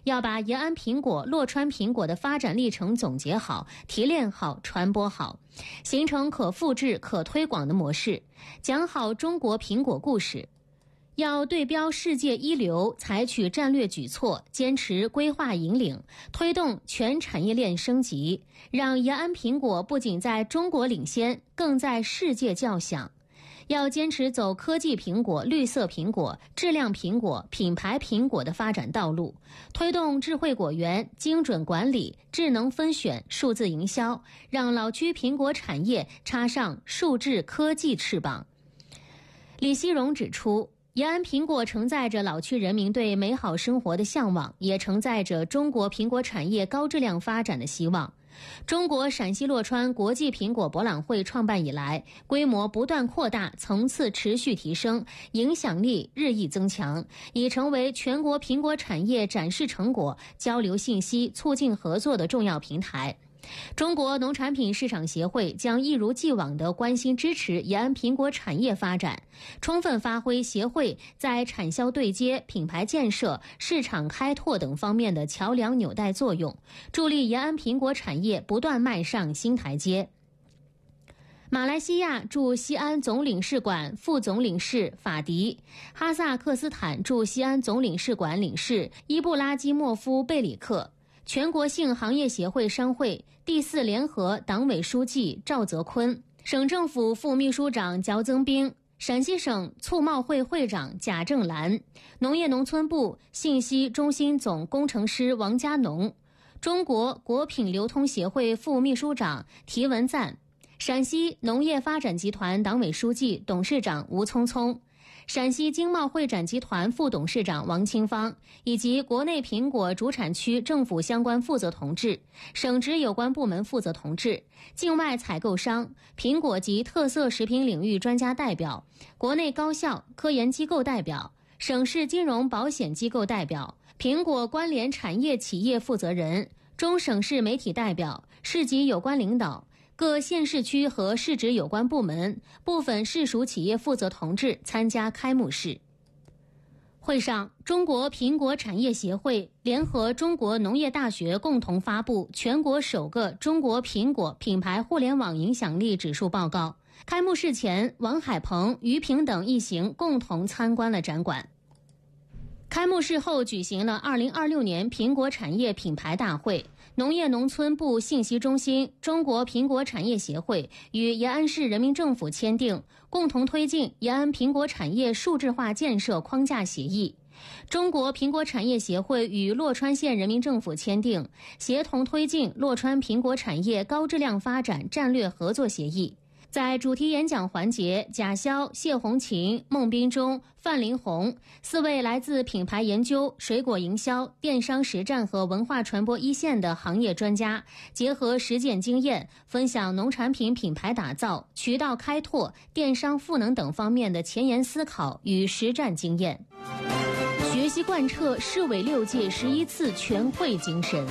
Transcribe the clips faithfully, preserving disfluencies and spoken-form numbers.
要把延安苹果、洛川苹果的发展历程总结好、提炼好、传播好，形成可复制、可推广的模式，讲好中国苹果故事。要对标世界一流，采取战略举措，坚持规划引领，推动全产业链升级，让延安苹果不仅在中国领先，更在世界叫响。要坚持走科技苹果、绿色苹果、质量苹果、品牌苹果的发展道路，推动智慧果园、精准管理、智能分选、数字营销，让老区苹果产业插上数字科技翅膀。李希荣指出，延安苹果承载着老区人民对美好生活的向往，也承载着中国苹果产业高质量发展的希望。中国陕西洛川国际苹果博览会创办以来，规模不断扩大，层次持续提升，影响力日益增强，已成为全国苹果产业展示成果、交流信息、促进合作的重要平台。中国农产品市场协会将一如既往地关心支持延安苹果产业发展，充分发挥协会在产销对接、品牌建设、市场开拓等方面的桥梁纽带作用，助力延安苹果产业不断迈上新台阶。马来西亚驻西安总领事馆副总领事法迪，哈萨克斯坦驻西安总领事馆领事伊布拉基莫夫贝里克，全国性行业协会商会第四联合党委书记赵泽坤，省政府副秘书长焦增兵，陕西省促贸会会长贾正兰，农业农村部信息中心总工程师王家农，中国果品流通协会副秘书长提文赞，陕西农业发展集团党委书记董事长吴聪聪，陕西经贸会展集团副董事长王清芳，以及国内苹果主产区政府相关负责同志、省直有关部门负责同志、境外采购商、苹果及特色食品领域专家代表、国内高校、科研机构代表、省市金融保险机构代表、苹果关联产业企业负责人、中省市媒体代表、市级有关领导、各县市区和市直有关部门、部分市属企业负责同志参加开幕式。会上，中国苹果产业协会联合中国农业大学共同发布全国首个中国苹果品牌互联网影响力指数报告。开幕式前，王海鹏、于平等一行共同参观了展馆。开幕式后举行了二零二六年苹果产业品牌大会。农业农村部信息中心、中国苹果产业协会与延安市人民政府签订共同推进延安苹果产业数字化建设框架协议。中国苹果产业协会与洛川县人民政府签订协同推进洛川苹果产业高质量发展战略合作协议。在主题演讲环节，贾潇、谢红琴、孟斌忠、范林红四位来自品牌研究、水果营销、电商实战和文化传播一线的行业专家，结合实践经验，分享农产品品牌打造、渠道开拓、电商赋能等方面的前沿思考与实战经验，学习贯彻市委六届十一次全会精神。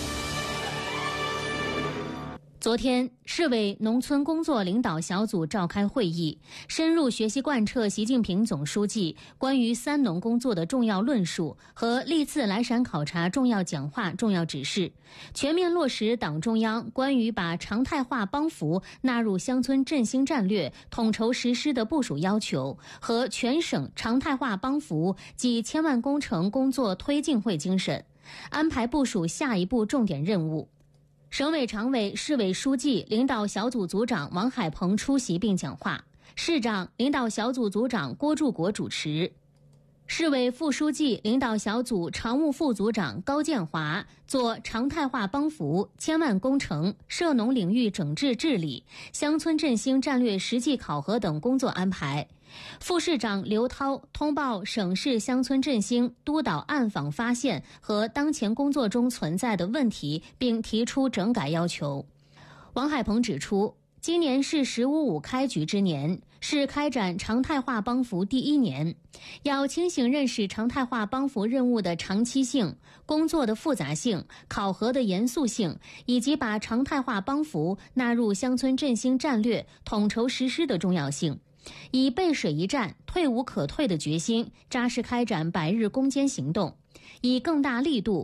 昨天，市委农村工作领导小组召开会议，深入学习贯彻习近平总书记关于三农工作的重要论述和历次来陕考察重要讲话、重要指示，全面落实党中央关于把常态化帮扶纳入乡村振兴战略统筹实施的部署要求和全省常态化帮扶及千万工程工作推进会精神，安排部署下一步重点任务。省委常委、市委书记领导小组组长王海鹏出席并讲话，市长领导小组组长郭柱国主持。市委副书记领导小组常务副组长高建华做常态化帮扶、千万工程、涉农领域整治治理、乡村振兴战略实际考核等工作安排。副市长刘涛通报省市乡村振兴督导暗访发现和当前工作中存在的问题，并提出整改要求。王海鹏指出，今年是“十五五”开局之年，是开展常态化帮扶第一年，要清醒认识常态化帮扶任务的长期性、工作的复杂性、考核的严肃性，以及把常态化帮扶纳入乡村振兴战略统筹实施的重要性，以背水一战、退无可退的决心，扎实开展百日攻坚行动，以更大力度